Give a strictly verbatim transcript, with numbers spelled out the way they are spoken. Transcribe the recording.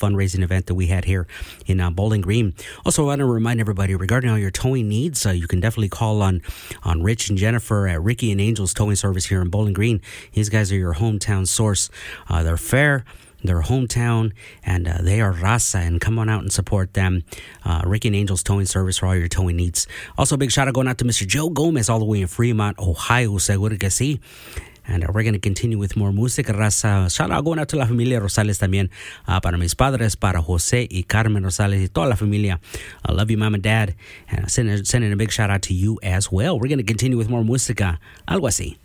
fundraising event that we had here in uh, Bowling Green. Also, I want to remind everybody regarding all your towing needs, uh, you can definitely call on, on Rich and Jennifer at Ricky and Angel's Towing Service here in Bowling Green. These guys are your hometown source. Uh, they're fair. Their hometown, and uh, they are raza, and come on out and support them. Uh, Ricky and Angel's Towing Service for all your towing needs. Also, a big shout out going out to Mister Joe Gomez all the way in Fremont, Ohio. Seguro que sí. And uh, we're going to continue with more música, raza. Shout out going out to la familia Rosales también. Uh, para mis padres, para Jose y Carmen Rosales y toda la familia. I love you, mom and dad. And uh, sending, sending a big shout out to you as well. We're going to continue with more música. Algo así.